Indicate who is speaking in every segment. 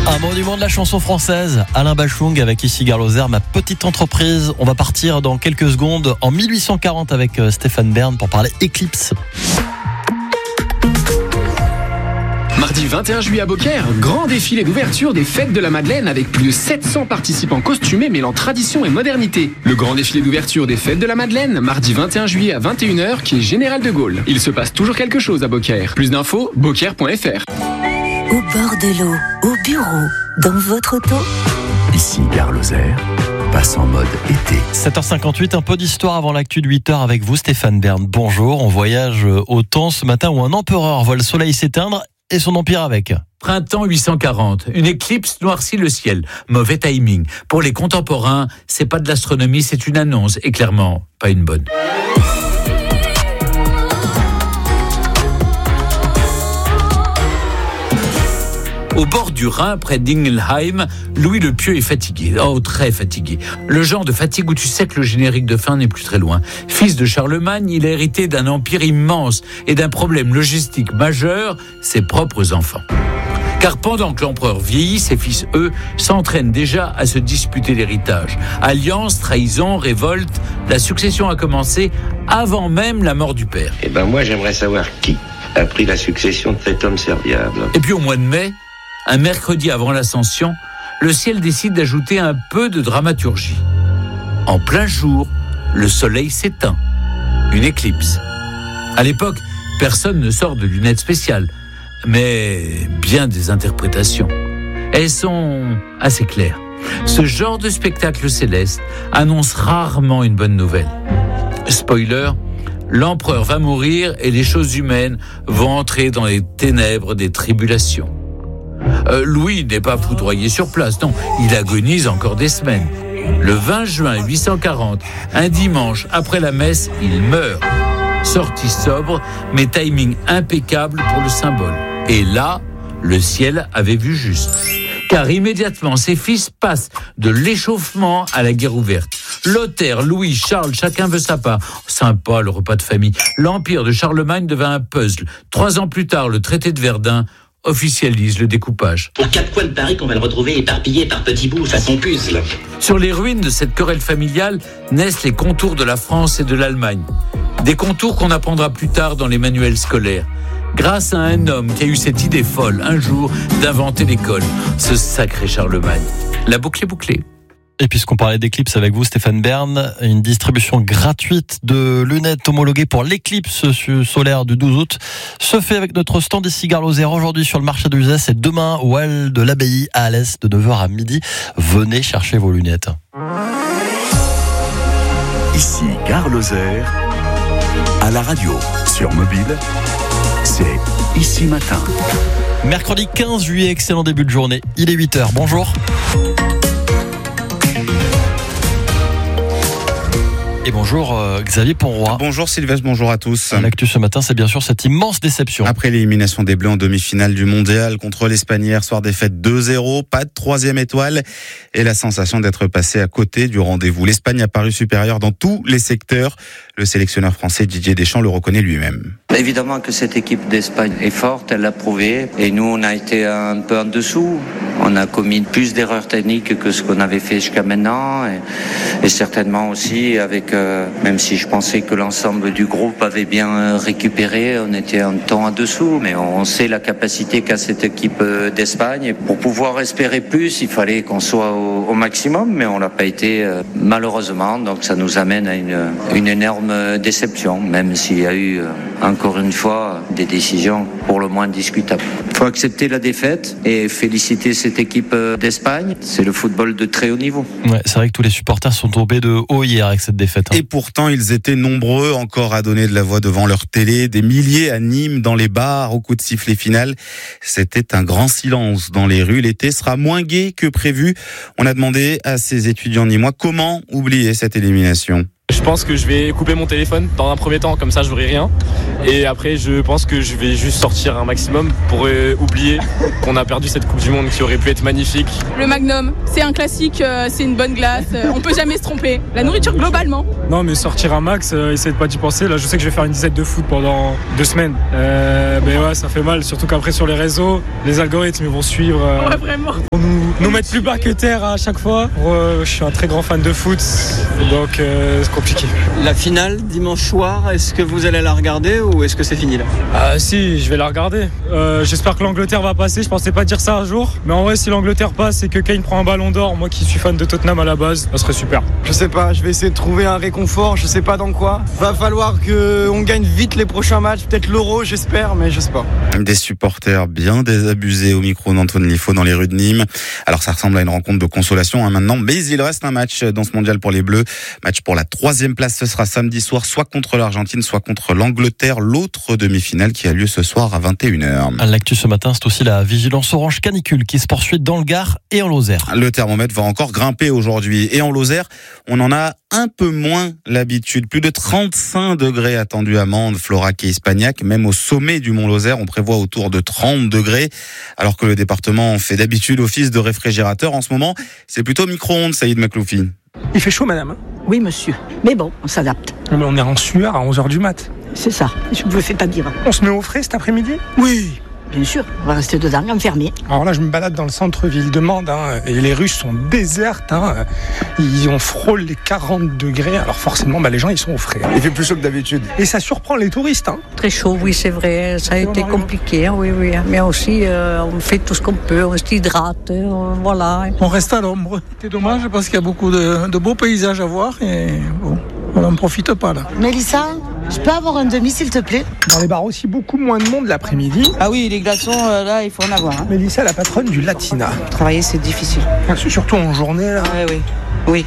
Speaker 1: Un monument de la chanson française, Alain Bachung avec ici Gare Lozère, ma petite entreprise. On va partir dans quelques secondes en 1840 avec Stéphane Bern pour parler Eclipse.
Speaker 2: Mardi 21 juillet à Beaucaire, grand défilé d'ouverture des Fêtes de la Madeleine avec plus de 700 participants costumés mêlant tradition et modernité. Le grand défilé d'ouverture des Fêtes de la Madeleine, mardi 21 juillet à 21h, qui est Général de Gaulle. Il se passe toujours quelque chose à Beaucaire. Plus d'infos, beaucaire.fr.
Speaker 3: Au bord de l'eau, au bureau, dans votre auto.
Speaker 4: Ici Gare Lozère, passe en mode été.
Speaker 1: 7h58, un peu d'histoire avant l'actu de 8h avec vous Stéphane Bern. Bonjour, on voyage au temps ce matin où un empereur voit le soleil s'éteindre et son empire avec.
Speaker 5: Printemps 840, une éclipse noircit le ciel. Mauvais timing. Pour les contemporains, c'est pas de l'astronomie, c'est une annonce et clairement pas une bonne. Au bord du Rhin, près d'Ingelheim, Louis le Pieux est fatigué. Oh, très fatigué. Le genre de fatigue où tu sais que le générique de fin n'est plus très loin. Fils de Charlemagne, il a hérité d'un empire immense et d'un problème logistique majeur, ses propres enfants. Car pendant que l'empereur vieillit, ses fils, eux, s'entraînent déjà à se disputer l'héritage. Alliance, trahison, révolte, la succession a commencé avant même la mort du père.
Speaker 6: Moi, j'aimerais savoir qui a pris la succession de cet homme serviable.
Speaker 5: Et puis au mois de mai, un mercredi avant l'Ascension, le ciel décide d'ajouter un peu de dramaturgie. En plein jour, le soleil s'éteint. Une éclipse. À l'époque, personne ne sort de lunettes spéciales, mais bien des interprétations. Elles sont assez claires. Ce genre de spectacle céleste annonce rarement une bonne nouvelle. Spoiler, l'empereur va mourir et les choses humaines vont entrer dans les ténèbres des tribulations. Louis n'est pas foudroyé sur place, non, il agonise encore des semaines. Le 20 juin 840, un dimanche après la messe, il meurt. Sortie sobre, mais timing impeccable pour le symbole. Et là, le ciel avait vu juste. Car immédiatement, ses fils passent de l'échauffement à la guerre ouverte. Lothaire, Louis, Charles, chacun veut sa part. Sympa, le repas de famille. L'empire de Charlemagne devint un puzzle. 3 ans plus tard, le traité de Verdun officialise le découpage.
Speaker 7: Aux 4 coins de Paris qu'on va le retrouver éparpillé par petits bouts façon puzzle.
Speaker 5: Sur les ruines de cette querelle familiale naissent les contours de la France et de l'Allemagne. Des contours qu'on apprendra plus tard dans les manuels scolaires. Grâce à un homme qui a eu cette idée folle, un jour, d'inventer l'école. Ce sacré Charlemagne. La boucle est bouclée.
Speaker 1: Et puisqu'on parlait d'éclipse avec vous, Stéphane Bern, une distribution gratuite de lunettes homologuées pour l'éclipse solaire du 12 août se fait avec notre stand ici Gare Lozère aujourd'hui sur le marché de Uzès et demain au hall de l'Abbaye à Alès de 9h à midi. Venez chercher vos lunettes.
Speaker 4: Ici Gare Lozère, à la radio, sur mobile, c'est Ici Matin.
Speaker 1: Mercredi 15 juillet, excellent début de journée. Il est 8h, bonjour. Et bonjour Xavier Ponroy.
Speaker 8: Bonjour Sylvestre, bonjour à tous.
Speaker 1: L'actu ce matin, c'est bien sûr cette immense déception.
Speaker 8: Après l'élimination des Bleus en demi-finale du Mondial contre l'Espagne hier soir, défaite 2-0, pas de 3e étoile et la sensation d'être passé à côté du rendez-vous. L'Espagne a paru supérieure dans tous les secteurs. Le sélectionneur français Didier Deschamps le reconnaît lui-même.
Speaker 9: Évidemment que cette équipe d'Espagne est forte, elle l'a prouvé. Et nous, on a été un peu en dessous. On a commis plus d'erreurs techniques que ce qu'on avait fait jusqu'à maintenant. Et certainement aussi, avec, même si je pensais que l'ensemble du groupe avait bien récupéré, on était un temps en dessous. Mais on sait la capacité qu'a cette équipe d'Espagne. Et pour pouvoir espérer plus, il fallait qu'on soit au maximum. Mais on l'a pas été, malheureusement. Donc ça nous amène à une énorme déception, même s'il y a eu encore une fois des décisions pour le moins discutables. Il faut accepter la défaite et féliciter cette équipe d'Espagne. C'est le football de très haut niveau.
Speaker 1: Ouais, c'est vrai que tous les supporters sont tombés de haut hier avec cette défaite.
Speaker 8: Et pourtant, ils étaient nombreux encore à donner de la voix devant leur télé. Des milliers à Nîmes, dans les bars, au coup de sifflet final. C'était un grand silence dans les rues. L'été sera moins gai que prévu. On a demandé à ces étudiants nîmois comment oublier cette élimination.
Speaker 10: Je pense que je vais couper mon téléphone dans un premier temps, comme ça je verrai rien. Et après, je pense que je vais juste sortir un maximum pour oublier qu'on a perdu cette Coupe du Monde qui aurait pu être magnifique.
Speaker 11: Le Magnum, c'est un classique, c'est une bonne glace, on peut jamais se tromper. La nourriture globalement.
Speaker 12: Non, mais sortir un max, essayer de pas d'y penser. Là, je sais que je vais faire une dizaine de foot pendant 2 semaines. Mais ouais, ça fait mal, surtout qu'après sur les réseaux, les algorithmes ils vont suivre.
Speaker 11: Ouais, vraiment.
Speaker 12: Pour nous mettre plus bas que terre à chaque fois. Je suis un très grand fan de foot, donc c'est compliqué.
Speaker 13: La finale dimanche soir, est-ce que vous allez la regarder ou est-ce que c'est fini là ?
Speaker 12: Si, je vais la regarder. J'espère que l'Angleterre va passer. Je pensais pas dire ça un jour, mais en vrai, si l'Angleterre passe et que Kane prend un ballon d'or, moi qui suis fan de Tottenham à la base, ça serait super.
Speaker 14: Je sais pas, je vais essayer de trouver un réconfort, je sais pas dans quoi. Va falloir qu'on gagne vite les prochains matchs, peut-être l'Euro, j'espère, mais je sais pas.
Speaker 8: Des supporters bien désabusés au micro d'Antoine Liffaut dans les rues de Nîmes. Alors ça ressemble à une rencontre de consolation maintenant, mais il reste un match dans ce mondial pour les Bleus. Match pour la 3e place, ce sera samedi soir, soit contre l'Argentine, soit contre l'Angleterre. L'autre demi-finale qui a lieu ce soir à 21h.
Speaker 1: L'actu ce matin, c'est aussi la vigilance orange canicule qui se poursuit dans le Gard et en Lozère.
Speaker 8: Le thermomètre va encore grimper aujourd'hui. Et en Lozère, on en a un peu moins l'habitude. Plus de 35 degrés attendus à Mende, Florac et Ispagnac. Même au sommet du Mont Lozère, on prévoit autour de 30 degrés. Alors que le département fait d'habitude office de réfrigérateur. En ce moment, c'est plutôt micro-ondes, Saïd Makloufi.
Speaker 15: Il fait chaud, madame ?
Speaker 16: Oui, monsieur. Mais bon, on s'adapte.
Speaker 15: On est en sueur à 11h du mat.
Speaker 16: C'est ça, je ne vous le fais pas dire.
Speaker 15: On se met au frais cet après-midi ?
Speaker 16: Oui, bien sûr. On va rester dedans, enfermés.
Speaker 15: Alors là, je me balade dans le centre-ville de Mende, et les rues sont désertes. On frôle les 40 degrés. Alors forcément, les gens, ils sont au frais.
Speaker 14: Il fait plus chaud que d'habitude.
Speaker 15: Et ça surprend les touristes.
Speaker 16: Très chaud, oui, c'est vrai. Ça a été compliqué, oui. Mais aussi, on fait tout ce qu'on peut. On s'hydrate, voilà.
Speaker 17: On reste à l'ombre. C'est dommage parce qu'il y a beaucoup de beaux paysages à voir. Et bon, on n'en profite pas, là.
Speaker 18: Mélissa, je peux avoir un demi, s'il te plaît ?
Speaker 15: Dans les bars aussi, beaucoup moins de monde l'après-midi.
Speaker 18: Ah oui, les glaçons, là, il faut en avoir.
Speaker 15: Mélissa, la patronne du Latina.
Speaker 18: Travailler, c'est difficile.
Speaker 15: Surtout en journée, là.
Speaker 18: Oui,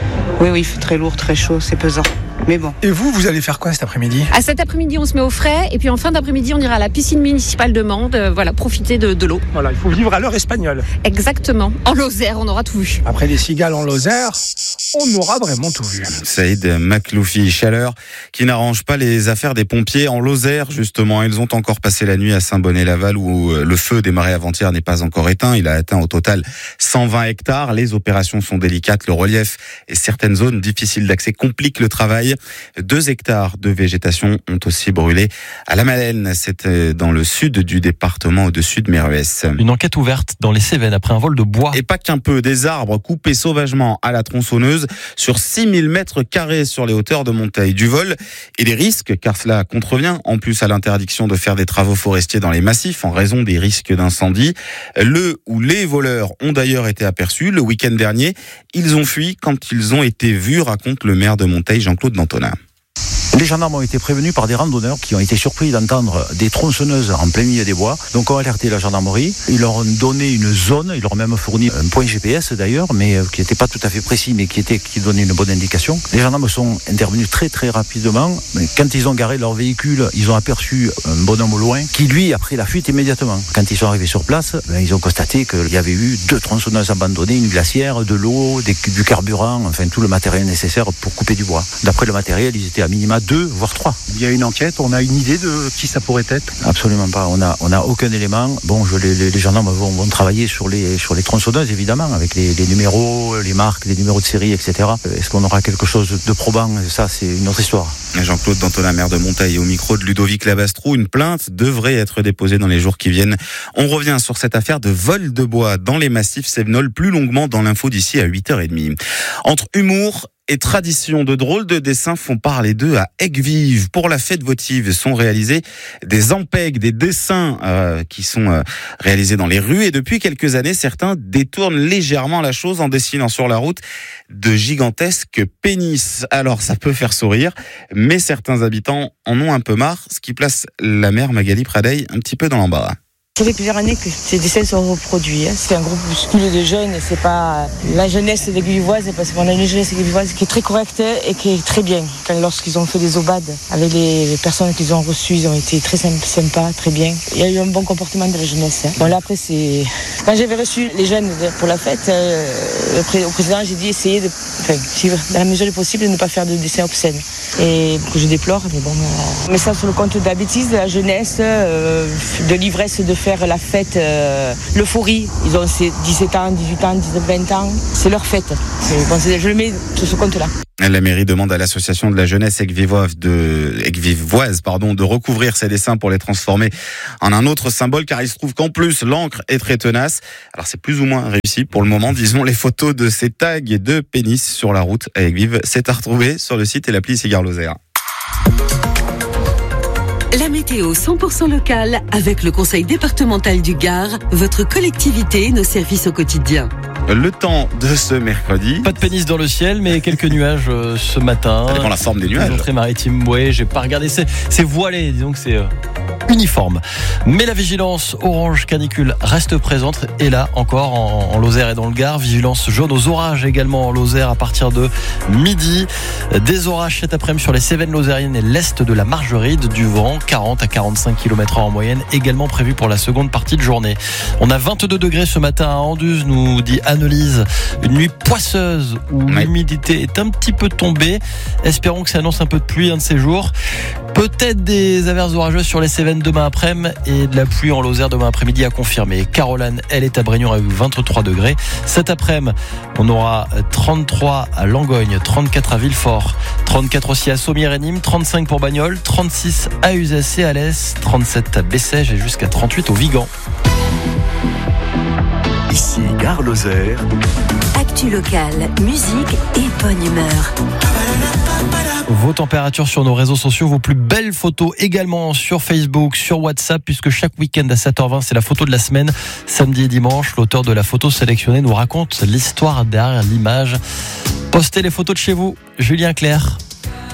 Speaker 18: il fait très lourd, très chaud, c'est pesant. Mais bon.
Speaker 15: Et vous allez faire quoi cet après-midi ?
Speaker 19: Cet après-midi, on se met au frais. Et puis en fin d'après-midi, on ira à la piscine municipale de Mende. Profiter de l'eau.
Speaker 15: Voilà, il faut vivre à l'heure espagnole.
Speaker 19: Exactement. En Lozère, on aura tout vu.
Speaker 15: Après les cigales en Lozère, on aura vraiment tout vu.
Speaker 8: Saïd Makloufi, chaleur qui n'arrange pas les affaires des pompiers en Lozère, justement. Ils ont encore passé la nuit à Saint-Bonnet-Laval où le feu démarré avant-hier n'est pas encore éteint. Il a atteint au total 120 hectares. Les opérations sont délicates. Le relief et certaines zones difficiles d'accès compliquent le travail. 2 hectares de végétation ont aussi brûlé à la Madeleine. C'est dans le sud du département, au-dessus de Méruès.
Speaker 1: Une enquête ouverte dans les Cévennes après un vol de bois.
Speaker 8: Et pas qu'un peu, des arbres coupés sauvagement à la tronçonneuse sur 6000 mètres carrés sur les hauteurs de Monteil. Du vol et des risques, car cela contrevient en plus à l'interdiction de faire des travaux forestiers dans les massifs en raison des risques d'incendie. Le ou les voleurs ont d'ailleurs été aperçus le week-end dernier. Ils ont fui quand ils ont été vus, raconte le maire de Monteil, Jean-Claude Dantonin.
Speaker 20: Les gendarmes ont été prévenus par des randonneurs qui ont été surpris d'entendre des tronçonneuses en plein milieu des bois. Donc on a alerté la gendarmerie. Ils leur ont donné une zone. Ils leur ont même fourni un point GPS d'ailleurs, mais qui n'était pas tout à fait précis, mais qui donnait une bonne indication. Les gendarmes sont intervenus très très rapidement. Mais quand ils ont garé leur véhicule, ils ont aperçu un bonhomme au loin qui lui a pris la fuite immédiatement. Quand ils sont arrivés sur place, ils ont constaté qu'il y avait eu 2 tronçonneuses abandonnées, une glacière, de l'eau, du carburant, enfin tout le matériel nécessaire pour couper du bois. D'après le matériel, ils étaient à minima 2, voire 3.
Speaker 21: Il y a une enquête, on a une idée de qui ça pourrait être ?
Speaker 20: Absolument pas, on a aucun élément. Bon, les gendarmes vont travailler sur les tronçonneuses évidemment, avec les numéros, les marques, les numéros de série, etc. Est-ce qu'on aura quelque chose de probant ? Ça, c'est une autre histoire.
Speaker 8: Jean-Claude Dantonin, maire de Monteil, au micro de Ludovic Labastrou. Une plainte devrait être déposée dans les jours qui viennent. On revient sur cette affaire de vol de bois dans les massifs cévenols plus longuement dans l'info d'ici à 8h30. Entre humour et tradition, de drôles de dessins font parler d'eux à Aigues-Vives. Pour la fête votive sont réalisés des ampègues, des dessins qui sont réalisés dans les rues. Et depuis quelques années, certains détournent légèrement la chose en dessinant sur la route de gigantesques pénis. Alors ça peut faire sourire, mais certains habitants en ont un peu marre, ce qui place la maire Magali Pradeil un petit peu dans l'embarras.
Speaker 22: Ça fait plusieurs années que ces dessins sont reproduits. C'est un groupuscule de jeunes, c'est pas la jeunesse d'Aigues-Vivoise, parce qu'on a une jeunesse Aigues-Vivoise qui est très correcte et qui est très bien. Lorsqu'ils ont fait des obades avec les personnes qu'ils ont reçues, ils ont été très sympas, très bien. Il y a eu un bon comportement de la jeunesse. Bon là après c'est... Quand j'avais reçu les jeunes pour la fête, au président j'ai dit essayez de, dans la mesure du possible, de ne pas faire de dessins obscènes. et que je déplore. Mais bon, mais ça sur le compte de la bêtise, de la jeunesse, de l'ivresse de faire la fête, l'euphorie. Ils ont 17 ans, 18 ans, 19, 20 ans. C'est leur fête. Je le mets sur ce compte-là.
Speaker 8: La mairie demande à l'association de la jeunesse aiguevivoise de recouvrir ces dessins pour les transformer en un autre symbole, car il se trouve qu'en plus l'encre est très tenace. Alors c'est plus ou moins réussi pour le moment. Disons, les photos de ces tags et de pénis sur la route à Aiguevive, c'est à retrouver sur le site et l'appli Cigare Lozère.
Speaker 2: La météo 100% locale avec le conseil départemental du Gard, votre collectivité et nos services au quotidien.
Speaker 8: Le temps de ce mercredi.
Speaker 1: Pas de pénis dans le ciel, mais quelques nuages ce matin.
Speaker 8: Ça dépend la forme des nuages.
Speaker 1: Très maritime, ouais, j'ai pas regardé. C'est voilé, disons que c'est uniforme. Mais la vigilance orange canicule reste présente. Et là, encore en Lozère et dans le Gard. Vigilance jaune aux orages également en Lozère à partir de midi. Des orages cet après-midi sur les Cévennes lozériennes et l'est de la Margeride. Du vent, 40 à 45 km/h en moyenne, également prévu pour la seconde partie de journée. On a 22 degrés ce matin à Anduze, nous dit Annelise. Une nuit poisseuse où l'humidité est un petit peu tombée. Espérons que ça annonce un peu de pluie un de ces jours. Peut-être des averses orageuses sur les Cévennes demain après-midi et de la pluie en Lozère demain après-midi à confirmer. Caroline, elle est à Brignon avec 23 degrés. Cet après-midi, on aura 33 à Langogne, 34 à Villefort, 34 aussi à Sommières et Nîmes, 35 pour Bagnols, 36 à Uzès et Alès, 37 à Bessèges et jusqu'à 38 au Vigan.
Speaker 4: Ici Gare Lozère.
Speaker 2: Actu locale, musique et bonne humeur.
Speaker 1: Vos températures sur nos réseaux sociaux, vos plus belles photos également sur Facebook, sur WhatsApp, puisque chaque week-end à 7h20, c'est la photo de la semaine. Samedi et dimanche, l'auteur de la photo sélectionnée nous raconte l'histoire derrière l'image. Postez les photos de chez vous. Julien Clerc.